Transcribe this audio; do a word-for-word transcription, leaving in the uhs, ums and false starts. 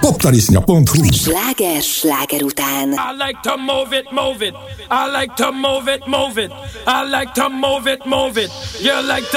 Poptarisznya pont hu. Sláger sláger után. I like to move it, move it. I like to move it, move it. I like to move it, move it. You like to